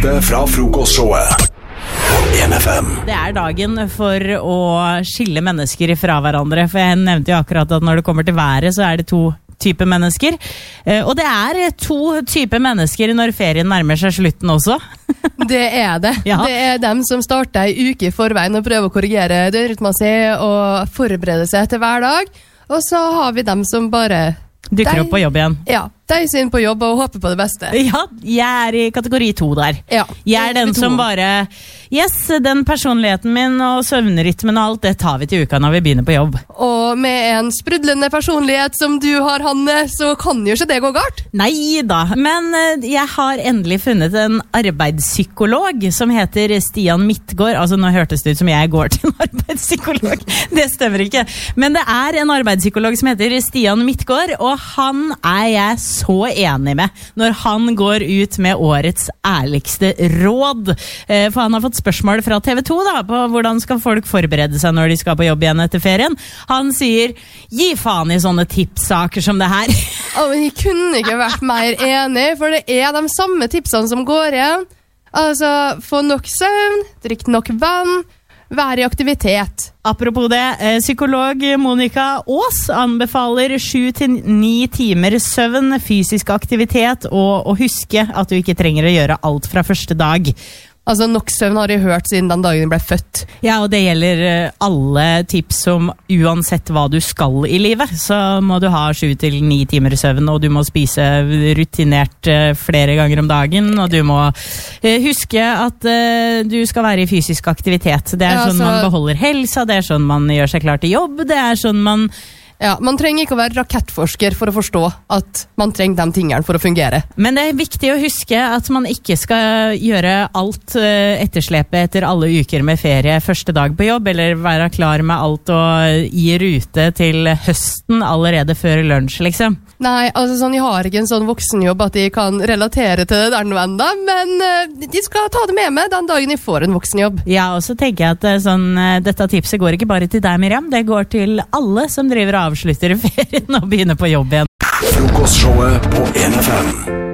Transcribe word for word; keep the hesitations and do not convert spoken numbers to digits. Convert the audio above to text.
Direkte fra frokostshowet på N F M. Det er dagen for å skille mennesker fra hverandre, for jeg nevnte jo akkurat at når det kommer til været, så er det to typer mennesker. Og det er to typer mennesker når ferien nærmer seg slutten også. Det er det. Ja. Det er dem som starter en uke i forveien og prøver å korrigere døgnrytmen sin og forberede seg til hver dag. Og så har vi dem som bare dukker opp på jobb igjen. Ja, de er inn på jobb og håper på det beste. Ja, jeg er i kategori to der. Ja, jeg er den som bare, yes, den personligheten min og søvnrytmen og alt, det tar vi til uka når vi begynner på jobb. Og med en sprudlende personlighet som du har, Hanne, så kan jo ikke det gå galt. Nei da, men jeg har endelig funnet en arbeidspsykolog som heter Stian Midtgaard. Altså, nå hørtes det ut som jeg går til en arbeidspsykolog. Det stemmer ikke. Men det er en arbeidspsykolog som heter Stian Midtgaard, og han er jeg så enig med når han går ut med årets ærligste råd. For han har fått spørsmål fra T V to da, på hvordan skal folk forberede seg når de skal på jobb igjen etter ferien. Han sier, gi faen i sånne tipssaker som det her. Oh, jeg kunne ikke vært mer enig, for det er de samme tipsene som går igjen. Altså, få nok søvn, drikk nok vann, være i aktivitet. Apropos det, psykolog Monica Aas anbefaler sju til ni timer søvn, fysisk aktivitet og å huske at du ikke trenger å gjøre alt fra første dag. Altså, nok søvn har jeg hørt siden den dagen jeg ble født. Ja, og det gjelder alle tips om uansett hva du skal i livet, så må du ha sju til ni timer søvn, og du må spise rutinert flere ganger om dagen, og du må huske at du skal være i fysisk aktivitet. Det er ja, sånn altså, man beholder helsa, det er sånn man gjør seg klar til jobb, det er sånn man... Ja, man trenger ikke å være rakettforsker for å forstå at man trenger de tingene for å fungere. Men det er viktig å huske at man ikke skal gjøre alt etterslepet etter alle uker med ferie første dag på jobb, eller være klar med alt og i rute til høsten allerede før lunsj, liksom. Nei, altså sånn, jeg har ikke en sånn voksenjobb at jeg kan relatere til det der noe enda, men de skal ta det med meg den dagen jeg får en voksenjobb. Ja, og så tenker jeg at sånn, dette tipset går ikke bare til deg, Miriam, det går til alle som driver av avslutter ferien og begynner på jobb igjen. Frokostshowet på N F M.